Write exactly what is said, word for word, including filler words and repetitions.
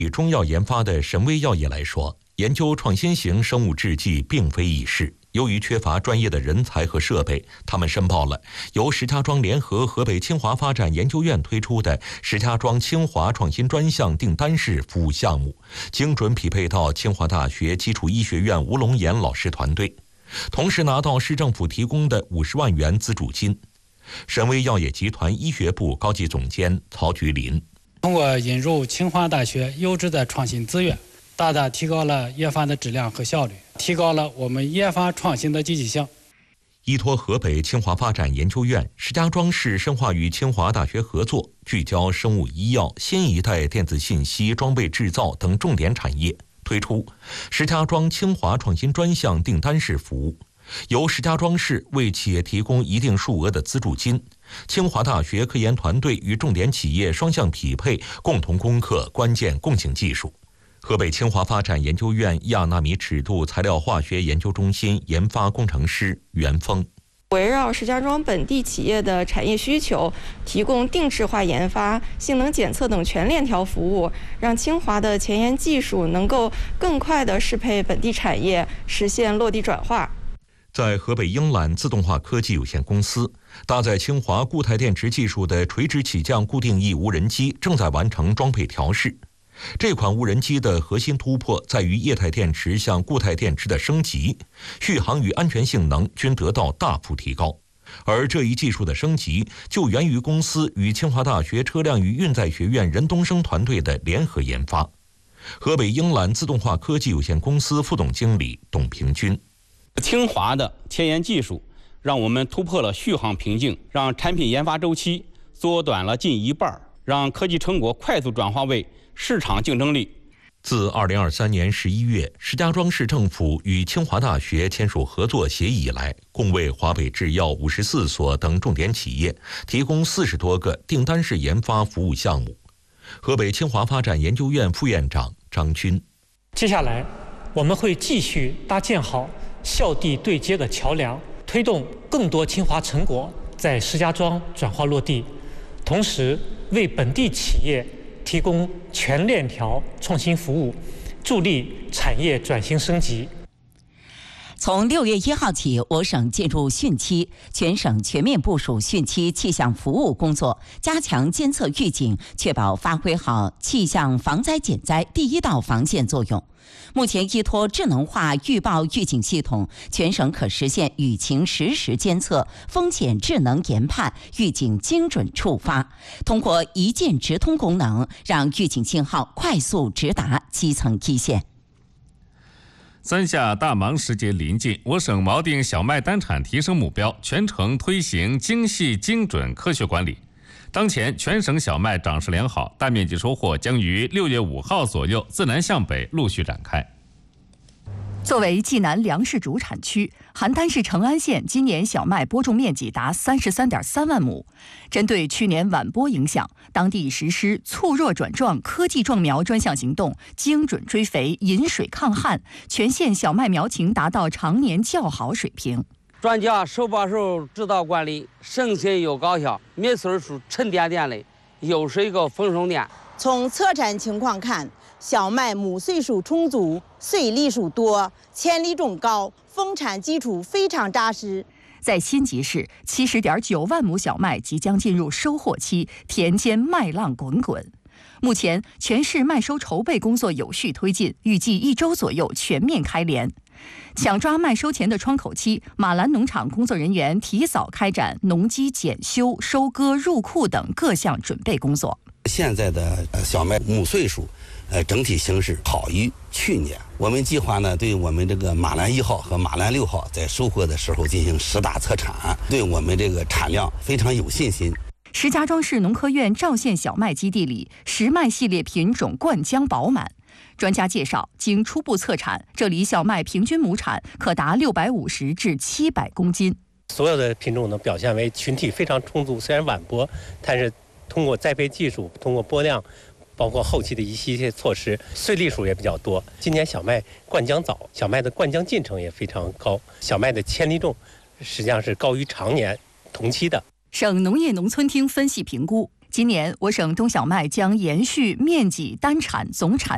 以中药研发的神威药业来说，研究创新型生物制剂并非易事。由于缺乏专业的人才和设备，他们申报了由石家庄联合河北清华发展研究院推出的石家庄清华创新专项订单式服务项目，精准匹配到清华大学基础医学院吴龙岩老师团队，同时拿到市政府提供的五十万元资助金。神威药业集团医学部高级总监曹菊林： 通过引入清华大学优质的创新资源，大大提高了研发的质量和效率，提高了我们研发创新的积极性。 依托河北清华发展研究院、石家庄市深化与清华大学合作，聚焦生物医药、新一代电子信息装备制造等重点产业，推出石家庄清华创新专项订单式服务，由石家庄市为企业提供一定数额的资助金，清华大学科研团队与重点企业双向匹配，共同攻克关键共性技术。河北清华发展研究院亚纳米尺度材料化学研究中心研发工程师袁峰： 围绕石家庄本地企业的产业需求，提供定制化研发、性能检测等全链条服务，让清华的前沿技术能够更快地适配本地产业，实现落地转化。 在河北英揽自动化科技有限公司，搭载清华固态电池技术的垂直起降固定翼无人机正在完成装配调试。这款无人机的核心突破在于液态电池向固态电池的升级，续航与安全性能均得到大幅提高。而这一技术的升级就源于公司与清华大学车辆与运载学院任东升团队的联合研发。河北英揽自动化科技有限公司副总经理董平军： 清华的前沿技术让我们突破了续航瓶颈，让产品研发周期缩短了近一半，让科技成果快速转化为市场竞争力。 自二零二三年十一月，石家庄市政府与清华大学签署合作协议以来，共为华北制药五十四所等重点企业提供四十多个订单式研发服务项目。河北清华发展研究院副院长张军： 接下来，我们会继续搭建好校地对接的桥梁，推动更多清华成果在石家庄转化落地，同时为本地企业提供全链条创新服务，助力产业转型升级。 从六月一号起，我省进入汛期，全省全面部署汛期气象服务工作，加强监测预警，确保发挥好气象防灾减灾第一道防线作用。目前依托智能化预报预警系统，全省可实现雨情实时监测、风险智能研判、预警精准触发。通过一键直通功能，让预警信号快速直达基层一线。 三夏大忙时节临近，我省锚定小麦单产提升目标，全程推行精细精准科学管理。当前全省小麦长势良好，大面积收获将于六月五号左右自南向北陆续展开。 作为冀南粮食主产区，邯郸市成安县今年小麦播种面积达三十三点三万亩。针对去年晚播影响，当地实施促弱转壮科技壮苗专项行动，精准追肥、引水抗旱，全县小麦苗情达到常年较好水平。 专家手把手指导管理，省心又高效，灭水数沉甸甸的，又是一个丰收年。 从测产情况看，小麦亩穗数充足，穗粒数多，潜力重高，丰产基础非常扎实。 在新集市，七十点九万亩小麦即将进入收获期，田间麦浪滚滚。目前，全市麦收筹备工作有序推进，预计一周左右全面开镰。抢抓麦收前的窗口期，马兰农场工作人员提早开展农机检修、收割、入库等各项准备工作。 现在的小麦亩穗数，呃，整体形势好于去年。我们计划呢，对我们这个马兰一号和马兰六号在收获的时候进行实打测产，对我们这个产量非常有信心。 石家庄市农科院赵县小麦基地里，实麦系列品种灌浆饱满。专家介绍，经初步测产，这里小麦平均亩产可达六百五十至七百公斤。 所有的品种呢表现为群体非常充足，虽然晚播，但是通过栽培技术，通过播量，包括后期的一系列措施，穗粒数也比较多。今年小麦灌浆早，小麦的灌浆进程也非常高，小麦的铅粒重实际上是高于常年同期的。 省农业农村厅分析评估，今年我省冬小麦将延续面积单产总产